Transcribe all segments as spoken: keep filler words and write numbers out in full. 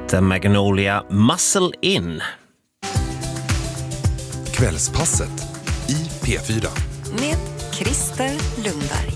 The Magnolia Muscle In. Kvällspasset i P fyra. Med Christer Lundberg.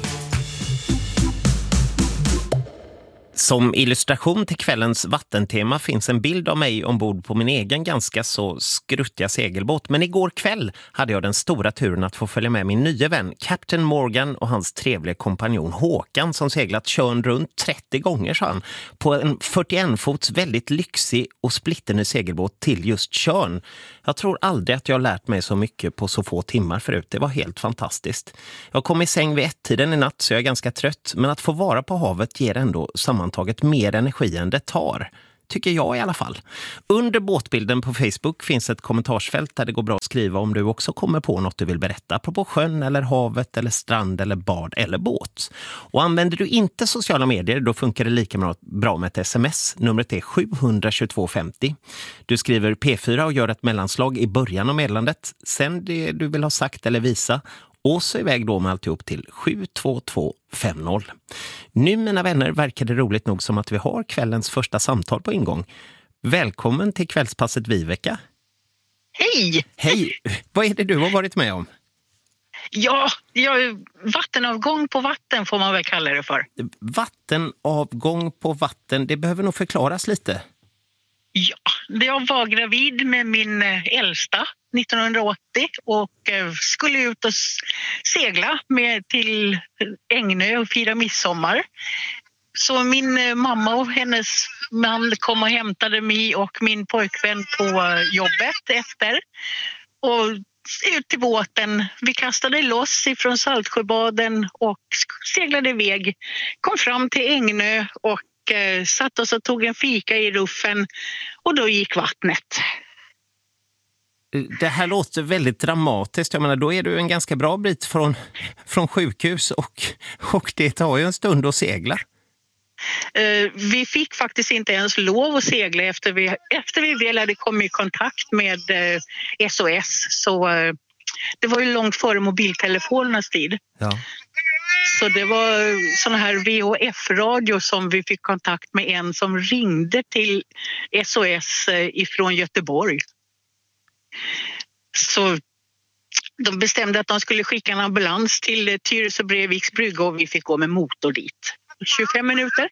Som illustration till kvällens vattentema finns en bild av mig ombord på min egen ganska så skruttiga segelbåt. Men igår kväll hade jag den stora turen att få följa med min nya vän Captain Morgan och hans trevliga kompanjon Håkan som seglat Tjörn runt trettio gånger, sa han, på en fyrtioen fots väldigt lyxig och splitterny segelbåt till just Tjörn. Jag tror aldrig att jag lärt mig så mycket på så få timmar förut. Det var helt fantastiskt. Jag kom i säng vid ett-tiden i natt så jag är ganska trött, men att få vara på havet ger ändå sammantaget mer energi än det tar. Tycker jag i alla fall. Under båtbilden på Facebook finns ett kommentarsfält där det går bra att skriva om du också kommer på något du vill berätta. Apropå sjön eller havet eller strand eller bad eller båt. Och använder du inte sociala medier då funkar det lika bra med ett sms. Numret är sju två två fem zero. Du skriver P fyra och gör ett mellanslag i början av meddelandet. Sen det du vill ha sagt eller visa. Och så iväg då med alltihop till sju två två fem noll. Nu mina vänner verkar det roligt nog som att vi har kvällens första samtal på ingång. Välkommen till kvällspasset Viveka. Hej! Hej! Vad är det du har varit med om? Ja, jag, vattenavgång på vatten får man väl kalla det för. Vattenavgång på vatten, det behöver nog förklaras lite. Ja, jag var gravid med min äldsta nittonhundraåttio och skulle ut och segla med till Ängö och fira midsommar. Så min mamma och hennes man kom och hämtade mig och min pojkvän på jobbet efter. Och ut till båten. Vi kastade loss ifrån Saltsjöbaden och seglade iväg. Kom fram till Ängö och satt oss och tog en fika i ruffen och då gick vattnet. Det här låter väldigt dramatiskt. Jag menar, då är du en ganska bra bit från, från sjukhus och, och det tar ju en stund att segla. Uh, vi fick faktiskt inte ens lov att segla efter vi, efter vi väl hade kommit i kontakt med uh, S O S. Så uh, det var ju långt före mobiltelefonernas tid. Ja. Så det var såna här V H F-radio som vi fick kontakt med en som ringde till S O S ifrån Göteborg. Så de bestämde att de skulle skicka en ambulans till Tyresö Breviks brygga och vi fick gå med motor dit. tjugofem minuter.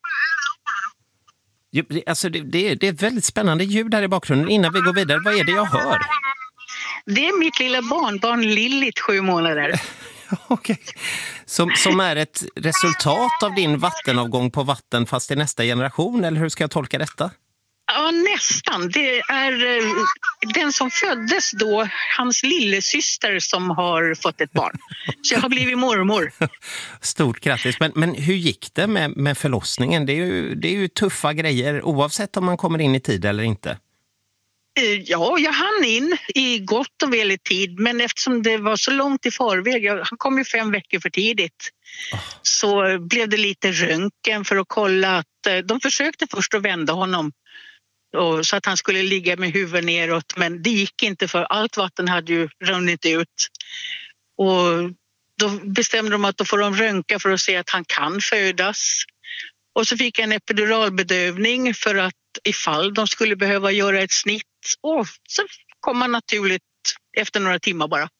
Alltså det, det, är, det är ett väldigt spännande ljud där i bakgrunden. Innan vi går vidare, vad är det jag hör? Det är mitt lilla barnbarn Lillit, sju månader. Okej. Som, som är ett resultat av din vattenavgång på vatten fast i nästa generation, eller hur ska jag tolka detta? Ja, nästan. Det är eh, den som föddes då, hans lillasyster som har fått ett barn. Så jag har blivit mormor. Stort grattis. Men, men hur gick det med, med förlossningen? Det är, ju, det är ju tuffa grejer oavsett om man kommer in i tid eller inte. Ja, jag hann in i gott och väl i tid, men eftersom det var så långt i förväg, jag, han kom ju fem veckor för tidigt, oh. så blev det lite röntgen för att kolla att de försökte först att vända honom och, så att han skulle ligga med huvudet neråt, men det gick inte för allt vatten hade ju runnit ut. Och då bestämde de att då får de röntga för att se att han kan födas. Och så fick jag en epiduralbedövning för att ifall de skulle behöva göra ett snitt. Och så kom man naturligt efter några timmar bara.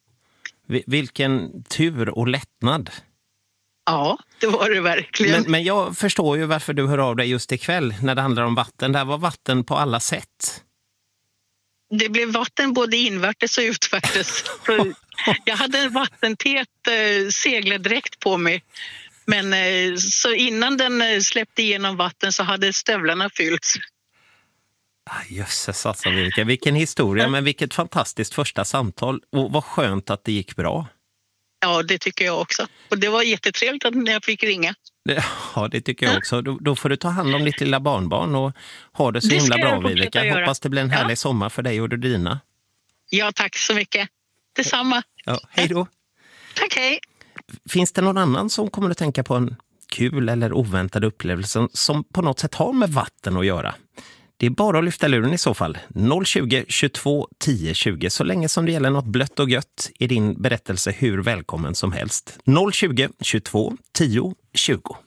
Vilken tur och lättnad. Ja, det var det verkligen. Men, men jag förstår ju varför du hör av dig just ikväll när det handlar om vatten. Det här var vatten på alla sätt. Det blev vatten både invärtes och utvärtes. Jag hade en vattentät eh, segledräkt på mig. Men eh, så innan den släppte igenom vatten så hade stövlarna fyllts. Ah, jösses alltså, vilken, vilken historia, men vilket fantastiskt första samtal. Och vad skönt att det gick bra. Ja, det tycker jag också. Och det var jättetrevligt att jag fick ringa. Ja, det tycker jag också. Då, då får du ta hand om ditt lilla barnbarn och ha det så det himla bra, Viveka. Jag hoppas det blir en härlig ja. sommar för dig och dina. Ja, tack så mycket. Detsamma. Ja, hej då. Tack, hej. Finns det någon annan som kommer att tänka på en kul eller oväntad upplevelse som på något sätt har med vatten att göra? Det är bara att lyfta luren i så fall. noll tjugo, tjugotvå, tio, tjugo. Så länge som det gäller något blött och gött är din berättelse hur välkommen som helst. noll tjugo, tjugotvå, tio, tjugo.